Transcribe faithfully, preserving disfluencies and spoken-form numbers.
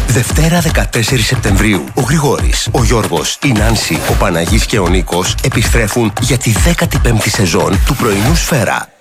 Δευτέρα δεκατέσσερις Σεπτεμβρίου. Ο Γρηγόρης, ο Γιώργος, η Νάνση, ο Παναγής και ο Νίκος επιστρέφουν για τη δέκατη πέμπτη σεζόν του πρωινού Σφαίρα.